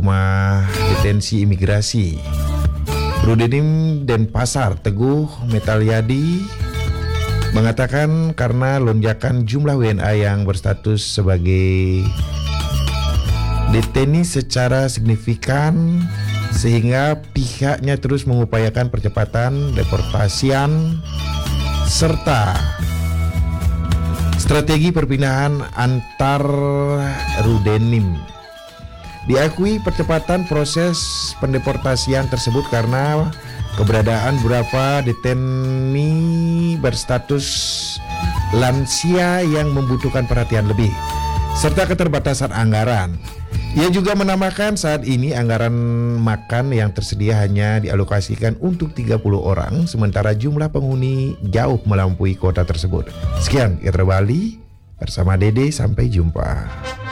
rumah detensi imigrasi. Rudenim Denpasar Teguh Metalyadi mengatakan karena lonjakan jumlah WNA yang berstatus sebagai deteni secara signifikan sehingga pihaknya terus mengupayakan percepatan deportasian serta strategi perpindahan antar rudenim. Diakui percepatan proses pendeportasian tersebut karena keberadaan beberapa deteni berstatus lansia yang membutuhkan perhatian lebih serta keterbatasan anggaran. Ia juga menambahkan saat ini anggaran makan yang tersedia hanya dialokasikan untuk 30 orang sementara jumlah penghuni jauh melampaui kota tersebut. Sekian Ira Bali bersama Dede, sampai jumpa.